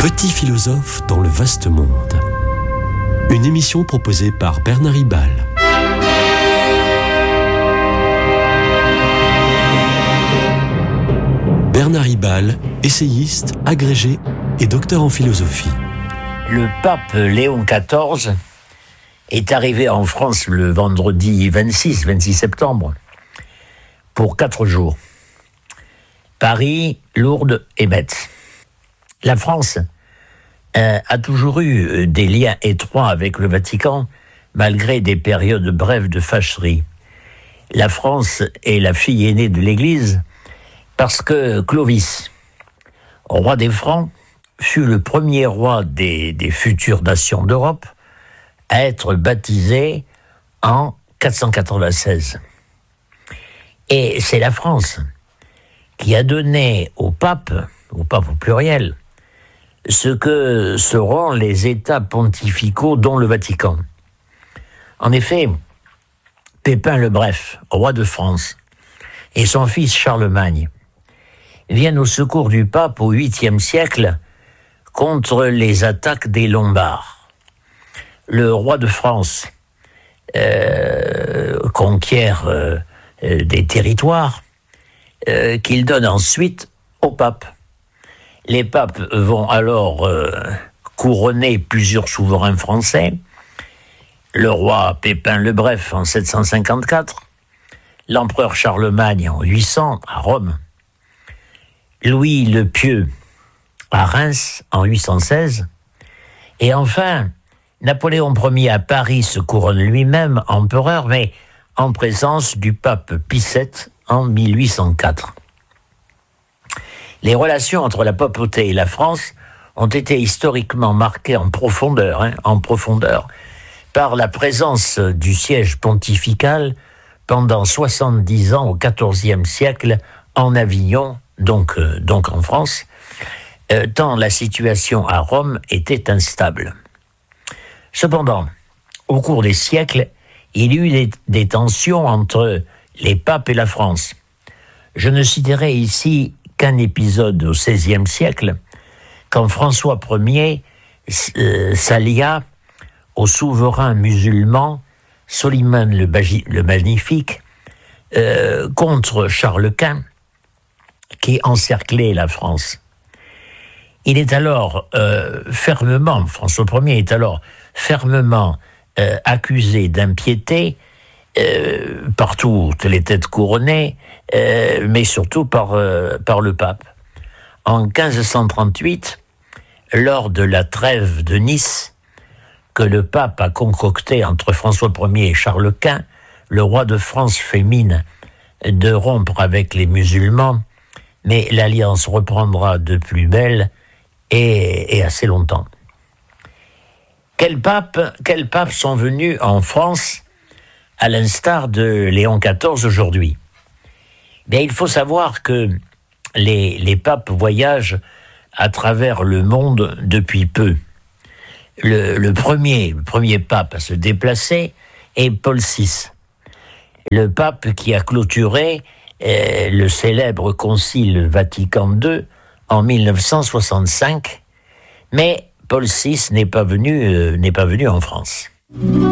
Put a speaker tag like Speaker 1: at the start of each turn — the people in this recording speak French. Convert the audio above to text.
Speaker 1: Petit philosophe dans le vaste monde. Une émission proposée par Bernard Ribal. Bernard Ribal, essayiste, agrégé et docteur en philosophie.
Speaker 2: Le pape Léon XIV est arrivé en France le vendredi 26 septembre pour 4 jours. Paris, Lourdes et Metz. La France a toujours eu des liens étroits avec le Vatican, malgré des périodes brèves de fâcherie. La France est la fille aînée de l'Église parce que Clovis, roi des Francs, fut le premier roi des futures nations d'Europe à être baptisé en 496. Et c'est la France qui a donné au pape au pluriel, ce que seront les États pontificaux dont le Vatican. En effet, Pépin le Bref, roi de France, et son fils Charlemagne viennent au secours du pape au 8e siècle contre les attaques des Lombards. Le roi de France conquiert des territoires qu'il donne ensuite au pape. Les papes vont alors couronner plusieurs souverains français. Le roi Pépin le Bref en 754, l'empereur Charlemagne en 800 à Rome, Louis le Pieux à Reims en 816, et enfin Napoléon Ier à Paris se couronne lui-même empereur, mais en présence du pape Pie VII en 1804. Les relations entre la papauté et la France ont été historiquement marquées en profondeur, par la présence du siège pontifical pendant 70 ans au XIVe siècle en Avignon, donc en France, tant la situation à Rome était instable. Cependant, au cours des siècles, il y eut des tensions entre les papes et la France. Je ne citerai ici qu'un épisode au XVIe siècle, quand François Ier s'allia au souverain musulman Soliman le Magnifique contre Charles Quint, qui encerclait la France. Il est alors François Ier est alors fermement accusé d'impiété par toutes les têtes couronnées, mais surtout par le pape. En 1538, lors de la trêve de Nice, que le pape a concoctée entre François Ier et Charles Quint, le roi de France fait mine de rompre avec les musulmans, mais l'alliance reprendra de plus belle et assez longtemps. Quels papes sont venus en France à l'instar de Léon XIV aujourd'hui? Bien, il faut savoir que les papes voyagent à travers le monde depuis peu. Le premier pape à se déplacer est Paul VI, le pape qui a clôturé le célèbre concile Vatican II en 1965, mais Paul VI n'est pas venu en France.